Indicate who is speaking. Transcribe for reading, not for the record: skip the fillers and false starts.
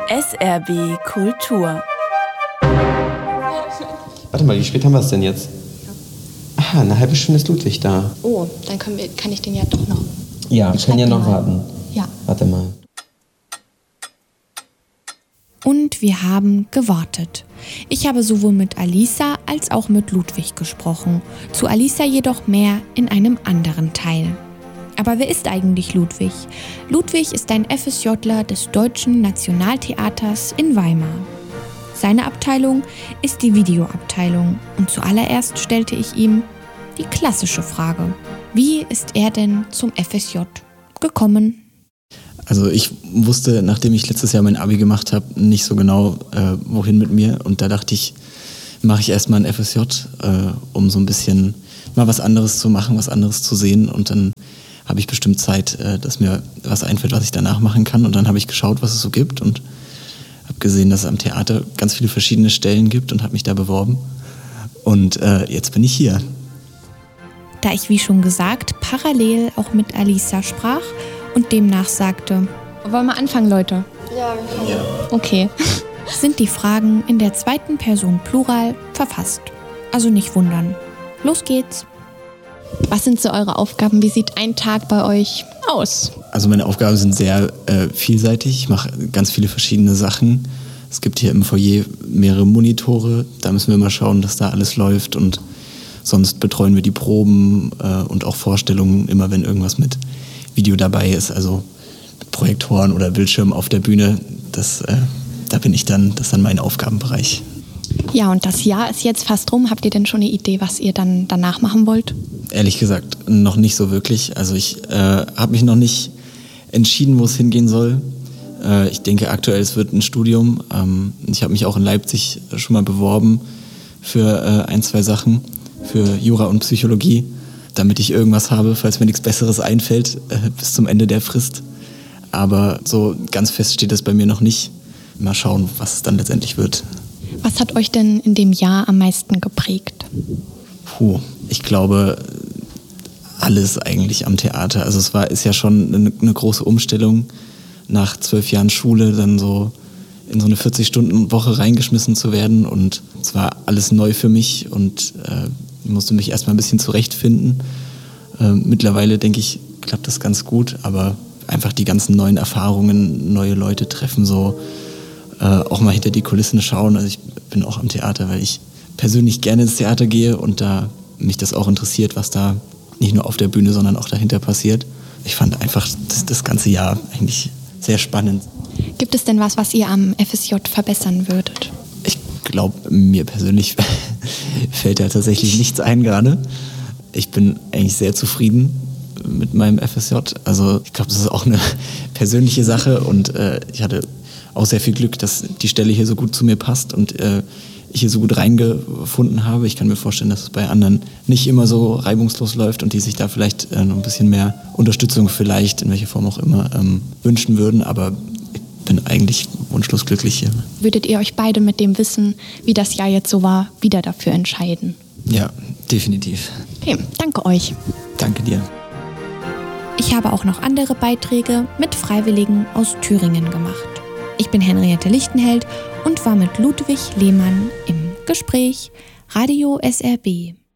Speaker 1: SRB Kultur.
Speaker 2: Warte mal, wie spät haben wir es denn jetzt? Ah, eine halbe Stunde ist Ludwig da.
Speaker 3: Oh, dann kann ich den ja doch noch.
Speaker 2: Ja, wir können ja noch warten.
Speaker 3: Ja.
Speaker 2: Warte mal.
Speaker 4: Und wir haben gewartet. Ich habe sowohl mit Alisa als auch mit Ludwig gesprochen. Zu Alisa jedoch mehr in einem anderen Teil. Aber wer ist eigentlich Ludwig? Ludwig ist ein FSJler des Deutschen Nationaltheaters in Weimar. Seine Abteilung ist die Videoabteilung. Und zuallererst stellte ich ihm die klassische Frage. Wie ist er denn zum FSJ gekommen?
Speaker 5: Also ich wusste, nachdem ich letztes Jahr mein Abi gemacht habe, nicht so genau, wohin mit mir. Und da dachte ich, mache ich erstmal ein FSJ, um so ein bisschen mal was anderes zu machen, was anderes zu sehen. Und dann habe ich bestimmt Zeit, dass mir was einfällt, was ich danach machen kann. Und dann habe ich geschaut, was es so gibt und habe gesehen, dass es am Theater ganz viele verschiedene Stellen gibt und habe mich da beworben. Und jetzt bin ich hier.
Speaker 4: Da ich, wie schon gesagt, parallel auch mit Alisa sprach und demnach sagte,
Speaker 3: Wollen wir anfangen, Leute?
Speaker 2: Ja.
Speaker 3: Okay.
Speaker 4: sind die Fragen in der zweiten Person Plural verfasst. Also nicht wundern. Los geht's.
Speaker 3: Was sind so eure Aufgaben? Wie sieht ein Tag bei euch aus?
Speaker 5: Also meine Aufgaben sind sehr vielseitig. Ich mache ganz viele verschiedene Sachen. Es gibt hier im Foyer mehrere Monitore. Da müssen wir mal schauen, dass da alles läuft. Und sonst betreuen wir die Proben und auch Vorstellungen, immer wenn irgendwas mit Video dabei ist. Also mit Projektoren oder Bildschirm auf der Bühne. Da bin ich dann, das ist dann mein Aufgabenbereich.
Speaker 3: Ja, und das Jahr ist jetzt fast rum. Habt ihr denn schon eine Idee, was ihr dann danach machen wollt?
Speaker 5: Ehrlich gesagt, noch nicht so wirklich. Also ich habe mich noch nicht entschieden, wo es hingehen soll. Ich denke aktuell, es wird ein Studium. Ich habe mich auch in Leipzig schon mal beworben für 1, 2 Sachen, für Jura und Psychologie, damit ich irgendwas habe, falls mir nichts Besseres einfällt, bis zum Ende der Frist. Aber so ganz fest steht das bei mir noch nicht. Mal schauen, was es dann letztendlich wird.
Speaker 3: Was hat euch denn in dem Jahr am meisten geprägt?
Speaker 5: Ich glaube, alles eigentlich am Theater. Also ist ja schon eine große Umstellung, nach 12 Jahren Schule dann so in so eine 40-Stunden-Woche reingeschmissen zu werden. Und es war alles neu für mich und ich musste mich erstmal ein bisschen zurechtfinden. Mittlerweile, denke ich, klappt das ganz gut, aber einfach die ganzen neuen Erfahrungen, neue Leute treffen, so auch mal hinter die Kulissen schauen. Also ich bin auch am Theater, weil ich persönlich gerne ins Theater gehe und da mich das auch interessiert, was da nicht nur auf der Bühne, sondern auch dahinter passiert. Ich fand einfach das ganze Jahr eigentlich sehr spannend.
Speaker 3: Gibt es denn was ihr am FSJ verbessern würdet?
Speaker 5: Ich glaube, mir persönlich fällt da tatsächlich nichts ein gerade. Ich bin eigentlich sehr zufrieden mit meinem FSJ. Also ich glaube, das ist auch eine persönliche Sache und ich hatte auch sehr viel Glück, dass die Stelle hier so gut zu mir passt und ich hier so gut reingefunden habe. Ich kann mir vorstellen, dass es bei anderen nicht immer so reibungslos läuft und die sich da vielleicht noch ein bisschen mehr Unterstützung vielleicht, in welcher Form auch immer, wünschen würden. Aber ich bin eigentlich wunschlos glücklich hier.
Speaker 3: Würdet ihr euch beide mit dem Wissen, wie das Jahr jetzt so war, wieder dafür entscheiden?
Speaker 5: Ja, definitiv.
Speaker 3: Okay, danke euch.
Speaker 5: Danke dir.
Speaker 4: Ich habe auch noch andere Beiträge mit Freiwilligen aus Thüringen gemacht. Ich bin Henriette Lichtenheld und war mit Ludwig Lehmann im Gespräch. Radio SRB.